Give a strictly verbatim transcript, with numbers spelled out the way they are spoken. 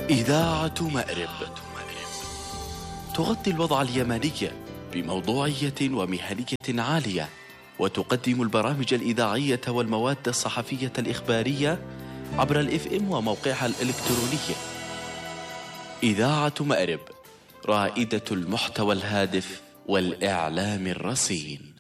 إذاعة مأرب تغطي الوضع اليمني بموضوعية ومهنية عالية، وتقدم البرامج الإذاعية والمواد الصحفية الإخبارية عبر الإف إم وموقعها الإلكتروني. إذاعة مأرب، رائدة المحتوى الهادف والإعلام الرصين.